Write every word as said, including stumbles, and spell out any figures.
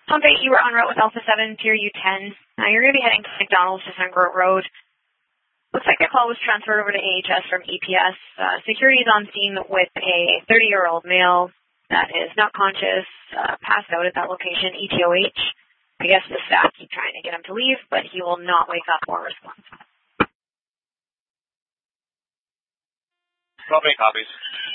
Tom Bate, you were en route with Alpha seven, Pier U ten. Now you're going to be heading to McDonald's to Sungroat Road. Looks like the call was transferred over to A H S from E P S. Uh, security is on scene with a thirty-year-old male that is not conscious, uh, passed out at that location, E T O H. I guess the staff keep trying to get him to leave, but he will not wake up or respond. twelve eight copies.